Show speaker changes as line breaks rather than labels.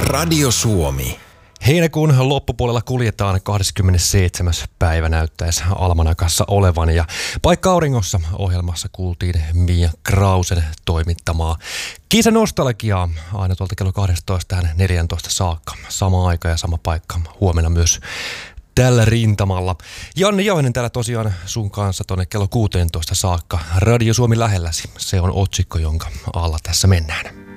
Radio Suomi.
Heinäkuun loppupuolella kuljetaan 27. päivä näyttäisi almanakassa olevan ja Paikka auringossa ohjelmassa kuultiin Mia Krausen toimittamaa kisanostalgiaa aina tuolta kello 12 tähän 14 saakka. Sama aika ja sama paikka huomenna myös tällä rintamalla. Janne Jauhinen täällä tosiaan sun kanssa tonne kello 16 saakka. Radio Suomi lähelläsi. Se on otsikko, jonka alla tässä mennään.